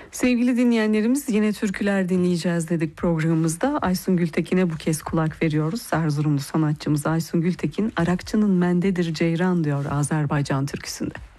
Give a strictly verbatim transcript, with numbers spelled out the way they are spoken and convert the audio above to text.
Sevgili dinleyenlerimiz, yine türküler dinleyeceğiz dedik programımızda. Aysun Gültekin'e bu kez kulak veriyoruz. Erzurumlu sanatçımız Aysun Gültekin, Arakçı'nın mendedir ceyran diyor Azerbaycan türküsünde.